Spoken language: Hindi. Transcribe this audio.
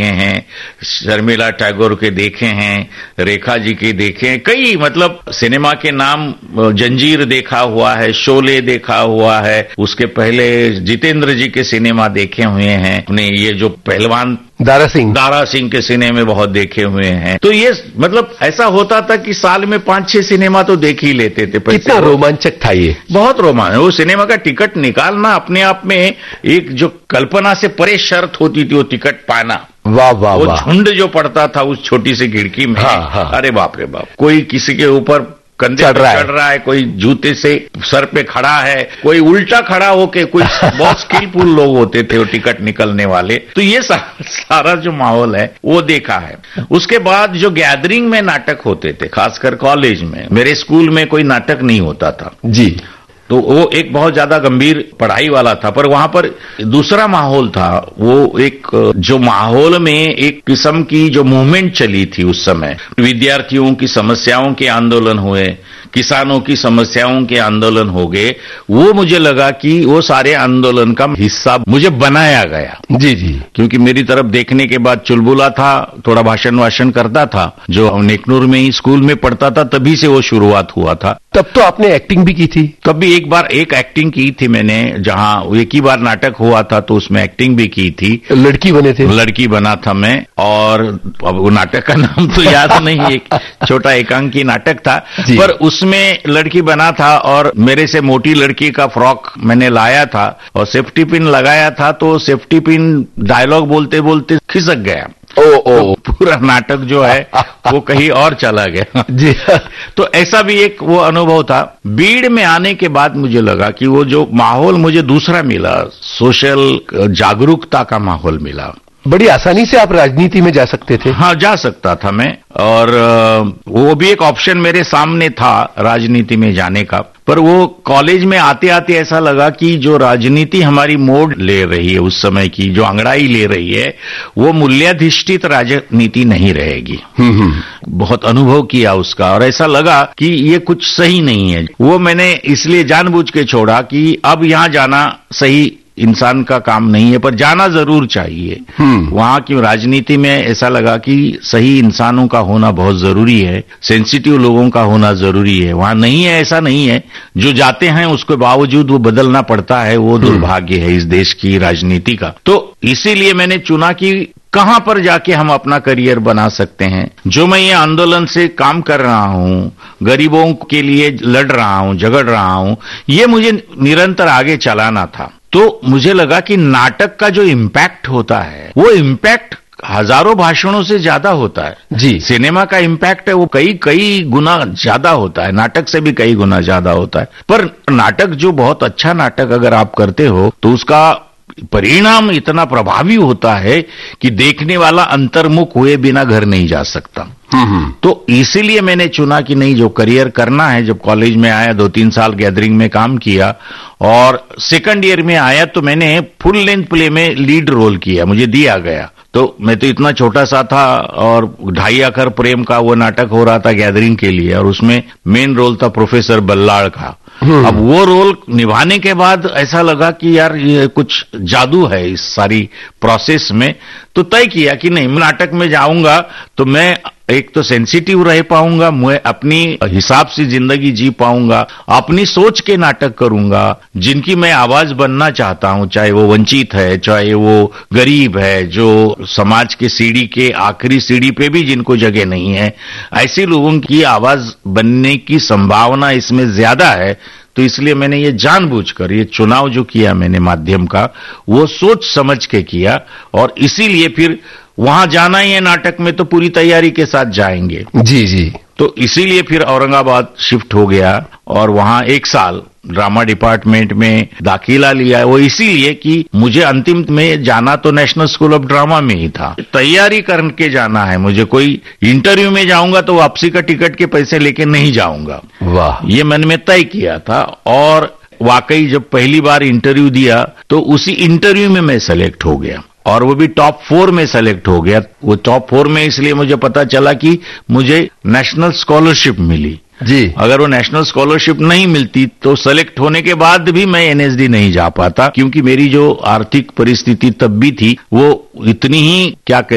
देखे हैं, शर्मिला टैगोर के देखे हैं, रेखा जी के देखे हैं, कई मतलब सिनेमा के नाम जंजीर देखा हुआ है, शोले देखा हुआ है, उसके पहले जितेंद्र जी के सिनेमा देखे हुए हैं, अपने ये जो पहलवान दारा सिंह के सिनेमा बहुत देखे हुए हैं। तो ये मतलब ऐसा होता था कि साल में 5-6 सिनेमा तो देख ही लेते थे। कितना रोमांचक था ये, बहुत रोमांचक। वो सिनेमा का टिकट निकालना अपने आप में एक जो कल्पना से परे शर्त होती थी, वो टिकट पाना। वाह वाह, वो झुंड जो पड़ता था उस छोटी सी खिड़की में, अरे बाप रे बाप, कोई किसी के ऊपर कंधे चढ़ रहा है, कोई जूते से सर पे खड़ा है, कोई उल्टा खड़ा होके, कोई बहुत स्किलफुल लोग होते थे वो टिकट निकलने वाले। तो ये सारा जो माहौल है वो देखा है। उसके बाद जो गैदरिंग में नाटक होते थे, खासकर कॉलेज में, मेरे स्कूल में कोई नाटक नहीं होता था जी, तो वो एक बहुत ज्यादा गंभीर पढ़ाई वाला था, पर वहां पर दूसरा माहौल था। वो एक जो माहौल में एक किस्म की जो मूवमेंट चली थी उस समय, विद्यार्थियों की समस्याओं के आंदोलन हुए, किसानों की समस्याओं के आंदोलन हो गए, वो मुझे लगा कि वो सारे आंदोलन का हिस्सा मुझे बनाया गया। जी जी, क्योंकि मेरी तरफ देखने के बाद चुलबुला था, थोड़ा भाषण वाषण करता था, जो नेकनूर में ही स्कूल में पढ़ता था, तभी से वो शुरुआत हुआ था। तब तो आपने एक्टिंग भी की थी? तब भी एक एक्टिंग की थी मैंने, जहां एक ही बार नाटक हुआ था तो उसमें एक्टिंग भी की थी। लड़की बने थे? लड़की बना था मैं, और अब वो नाटक का नाम तो याद नहीं, एक छोटा एकांकी नाटक था, पर उसमें लड़की बना था और मेरे से मोटी लड़की का फ्रॉक मैंने लाया था और सेफ्टी पिन लगाया था, तो सेफ्टी पिन डायलॉग बोलते बोलते खिसक गया। तो पूरा नाटक जो है वो कहीं और चला गया। जी, तो ऐसा भी एक वो अनुभव था। बीड़ में आने के बाद मुझे लगा कि वो जो माहौल मुझे दूसरा मिला, सोशल जागरूकता का माहौल मिला। बड़ी आसानी से आप राजनीति में जा सकते थे? हाँ, जा सकता था मैं, और वो भी एक ऑप्शन मेरे सामने था राजनीति में जाने का। पर वो कॉलेज में आते आते ऐसा लगा कि जो राजनीति हमारी मोड़ ले रही है उस समय की, जो अंगड़ाई ले रही है, वो मूल्याधिष्ठित राजनीति नहीं रहेगी। बहुत अनुभव किया उसका, और ऐसा लगा कि ये कुछ सही नहीं है। वो मैंने इसलिए जानबूझ के छोड़ा कि अब यहाँ जाना सही इंसान का काम नहीं है, पर जाना जरूर चाहिए। वहां की राजनीति में ऐसा लगा कि सही इंसानों का होना बहुत जरूरी है, सेंसिटिव लोगों का होना जरूरी है। वहां नहीं है, ऐसा नहीं है, जो जाते हैं उसके बावजूद वो बदलना पड़ता है, वो दुर्भाग्य है इस देश की राजनीति का। तो इसीलिए मैंने चुना कि कहां पर जाके हम अपना करियर बना सकते हैं। जो मैं ये आंदोलन से काम कर रहा हूं, गरीबों के लिए लड़ रहा हूं, झगड़ रहा हूं, ये मुझे निरंतर आगे चलाना था। तो मुझे लगा कि नाटक का जो इम्पैक्ट होता है, वो इम्पैक्ट हजारों भाषणों से ज्यादा होता है। जी, सिनेमा का इम्पैक्ट है वो कई गुना ज्यादा होता है, नाटक से भी कई गुना ज्यादा होता है। पर नाटक जो बहुत अच्छा नाटक अगर आप करते हो तो उसका परिणाम इतना प्रभावी होता है कि देखने वाला अंतर्मुख हुए बिना घर नहीं जा सकता। तो इसीलिए मैंने चुना कि नहीं, जो करियर करना है। जब कॉलेज में आया, 2-3 साल गैदरिंग में काम किया, और सेकंड ईयर में आया तो मैंने फुल लेंथ प्ले में लीड रोल किया, मुझे दिया गया। तो मैं तो इतना छोटा सा था, और 2.5 अखर प्रेम का वो नाटक हो रहा था गैदरिंग के लिए, और उसमें मेन रोल था प्रोफेसर बल्लाड़ का। अब वो रोल निभाने के बाद ऐसा लगा कि यार ये कुछ जादू है इस सारी प्रोसेस में। तो तय किया कि नहीं, नाटक में जाऊंगा तो मैं एक तो सेंसिटिव रह पाऊंगा, मैं अपनी हिसाब से जिंदगी जी पाऊंगा, अपनी सोच के नाटक करूंगा, जिनकी मैं आवाज बनना चाहता हूं, चाहे वो वंचित है, चाहे वो गरीब है, जो समाज के सीढ़ी के आखिरी सीढ़ी पे भी जिनको जगह नहीं है, ऐसे लोगों की आवाज बनने की संभावना इसमें ज्यादा है। तो इसलिए मैंने ये जानबूझकर ये चुनाव जो किया मैंने माध्यम का, वो सोच समझ के किया, और इसीलिए फिर वहां जाना ही है नाटक में तो पूरी तैयारी के साथ जाएंगे। जी जी। तो इसीलिए फिर औरंगाबाद शिफ्ट हो गया, और वहां 1 साल ड्रामा डिपार्टमेंट में दाखिला लिया। वो इसीलिए कि मुझे अंतिम में जाना तो नेशनल स्कूल ऑफ ड्रामा में ही था, तैयारी करके जाना है मुझे। कोई इंटरव्यू में जाऊंगा तो वापसी का टिकट के पैसे लेके नहीं जाऊंगा। वाह, ये मन में तय किया था। और वाकई जब पहली बार इंटरव्यू दिया तो उसी इंटरव्यू में मैं सेलेक्ट हो गया, और वो भी टॉप 4 में सेलेक्ट हो गया। वो टॉप 4 में इसलिए मुझे पता चला कि मुझे नेशनल स्कॉलरशिप मिली। जी, अगर वो नेशनल स्कॉलरशिप नहीं मिलती तो सेलेक्ट होने के बाद भी मैं एनएसडी नहीं जा पाता, क्योंकि मेरी जो आर्थिक परिस्थिति तब भी थी वो इतनी ही क्या